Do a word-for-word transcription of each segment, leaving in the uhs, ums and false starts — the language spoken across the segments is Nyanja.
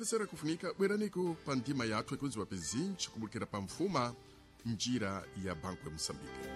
omvesera kufunika bweraniko pa ndima yathu ikudziwa pezinji kubulukira pa mfuma njira ya Banco ya Moçambique.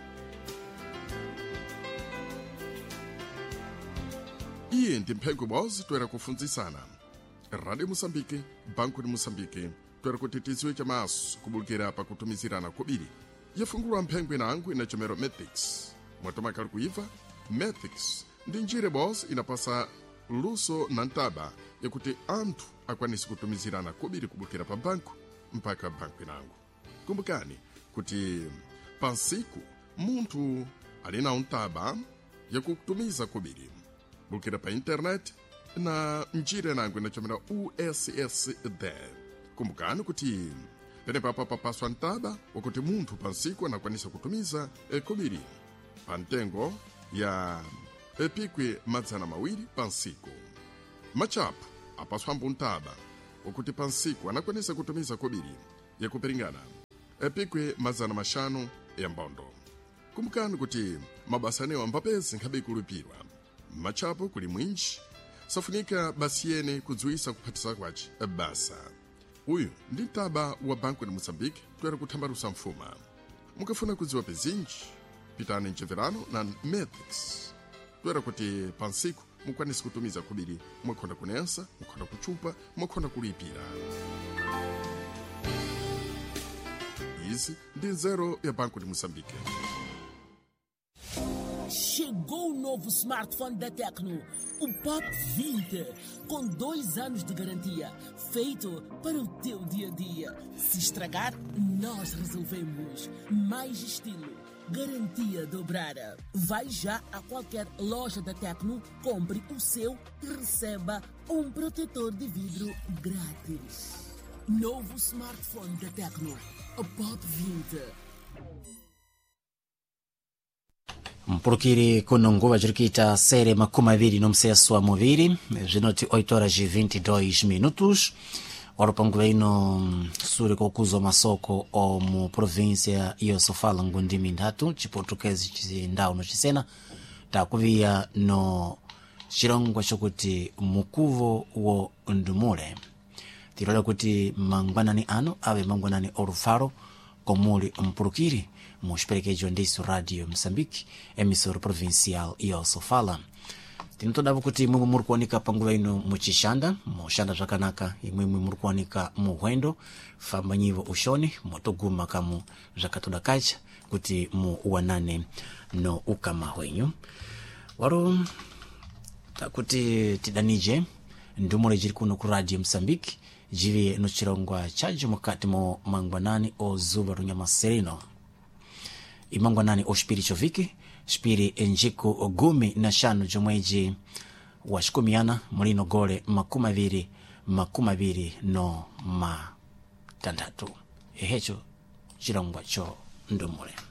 Iye ndi mphengo bozi toera kufunzisana. Radio Moçambique, Banco de Moçambique, toera kutitiziwe chamaso kubulukira pa kutumizirana kubiri. Yafungulwa mphengo inangu ina chomero Methics. Mwatomaka kuiva, Methics ndi njire bozi inapasa luso na ntaba yakuti anthu akwanisi kutumizirana kubiri kubulukira pa banco mpaka banco inangu. Kumbukani kuti pansiku munthu alina untaba yakutumiza kubiri bulukira pa internet na njira nangu inachomera U S S D. Kumbukani kuti pene papa papaswa ntaba wakuti munthu pansiku anakwanisa kutumiza e kubiri pantengo ya epikwe madzana mawiri pansiku. Machapu apaswa mbuntaba wakuti pansiku anakwanisa kutumiza kubiri yakuperingana epikwe madzana mashanu ya mbondo. Kumbukani kuti mabasa anewa mbapezi nkhabe kulupirwa. Machapo kuli mwinji safunika basi yene kudziwisa kuphatisa kwaci basa. Uyu ndi ntaba wa Banco de Moçambique toera kuthambarusa mfuma. Mukafuna kudziwa pezinji pitani ncheverano na Methics. Toera kuti pansiku mukwanisi kutumiza kubiri mwakhonda kunensa, mwakhonda kuchupa, mwakhonda kulipira. Izi ndi nzero ya Banco de Moçambique. Chegou o novo smartphone da Tecno, o Pop vinte, com dois anos de garantia, feito para o teu dia-a-dia. Se estragar, nós resolvemos. Mais estilo, garantia dobrada. Vai já a qualquer loja da Tecno, compre o seu e receba um protetor de vidro grátis. Novo smartphone da Tecno, o Pop vinte. Mpulukiri kuno nguva jirikita sere makumi abiri nomseso wa muviri zinoti oito horas e vinte e dois minutos ora panguva ino suri kokuzo masoko o mu província iyo sofala ngundimi ndatu chiportuguese chizindau no chisena takuvia no chirongwa chokuti mukuvo wo ndumule tirola kuti mangwanani ano ave mangwanani orufaro komuli mpulukiri mu xiperekejo ndiso Radio Moçambique, emissora provincial iyo sofala. Tinotodava kuti imwe muri kuonika panguva ino muchishanda, mushanda zvakanaka, imwe muri kuonika muhwendo, famba nyivo ushoni, motoguma kamu zvakatoda kacha, kuti mu uwanane no ukama hwenyu. Waro, takuti tidanije, ndumule jiri kuno ku Radio Moçambique, jivi no chirongwa chaji mukati mo mangwanani o zuva runyama serino. Imangwanani o Spiri Choviki, Spiri Enjiku Ogumi na shanu jomweji wa shikumiana mulino gole makumaviri makumaviri no ma tandatu. Ehecho chirongwa cho ndumule.